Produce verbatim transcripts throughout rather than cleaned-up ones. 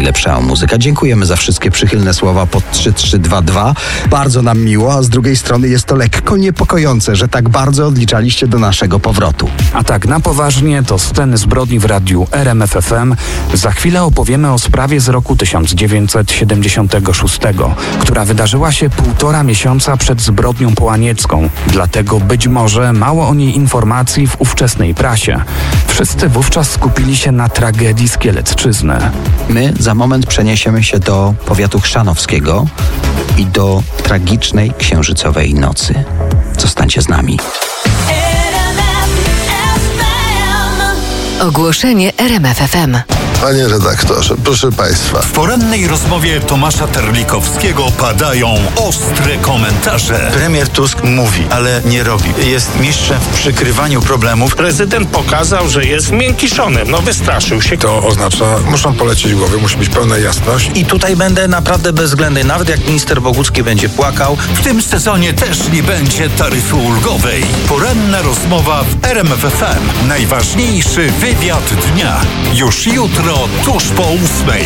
najlepsza muzyka. Dziękujemy za wszystkie przychylne słowa pod trzy trzy dwa dwa. Bardzo nam miło, a z drugiej strony jest to lekko niepokojące, że tak bardzo odliczaliście do naszego powrotu. A tak na poważnie to sceny zbrodni w radiu R M F F M. Za chwilę opowiemy o sprawie z roku tysiąc dziewięćset siedemdziesiątego szóstego, która wydarzyła się półtora miesiąca przed zbrodnią połaniecką. Dlatego być może mało o niej informacji w ówczesnej prasie. Wszyscy wówczas skupili się na tragedii z Kielecczyzny. My za moment przeniesiemy się do powiatu chrzanowskiego i do tragicznej księżycowej nocy. Zostańcie z nami. Ogłoszenie R M F F M. Panie redaktorze, proszę państwa. W porannej rozmowie Tomasza Terlikowskiego padają ostre komentarze. Premier Tusk mówi, ale nie robi. Jest mistrzem w przykrywaniu problemów. Prezydent pokazał, że jest miękiszonem. No wystraszył się. To oznacza, muszą polecieć głowy, musi być pełna jasność. I tutaj będę naprawdę bezwzględny. Nawet jak minister Bogucki będzie płakał. W tym sezonie też nie będzie taryfy ulgowej. Poranna rozmowa w R M F F M. Najważniejszy wywiad dnia. Już jutro, tuż po ósmej.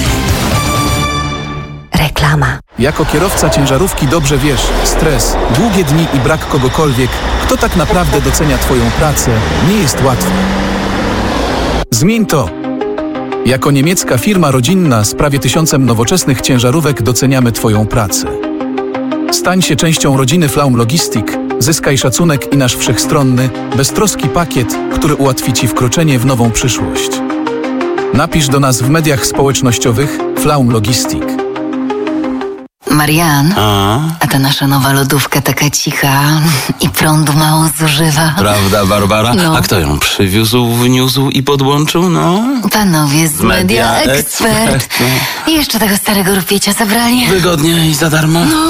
Reklama. Jako kierowca ciężarówki dobrze wiesz, stres, długie dni i brak kogokolwiek, kto tak naprawdę docenia Twoją pracę, nie jest łatwy. Zmień to. Jako niemiecka firma rodzinna z prawie tysiącem nowoczesnych ciężarówek doceniamy Twoją pracę. Stań się częścią rodziny Flaum Logistic, zyskaj szacunek i nasz wszechstronny, beztroski pakiet, który ułatwi Ci wkroczenie w nową przyszłość. Napisz do nas w mediach społecznościowych Flaum Logistic. Marian, a? a ta nasza nowa lodówka taka cicha i prądu mało zużywa. Prawda, Barbara? No. A kto ją przywiózł, wniósł i podłączył? No. Panowie z Media, Media Expert. Expert. I jeszcze tego starego rupiecia zabrali. Wygodnie i za darmo? No.